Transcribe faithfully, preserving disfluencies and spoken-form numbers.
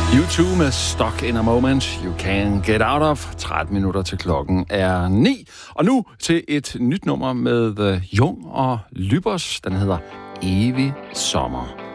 U to med Stuck in a Moment, You Can't Get Out of. tretten minutter til klokken er ni. Og nu til et nyt nummer med Jung og Lybos. Den hedder Evig Sommer.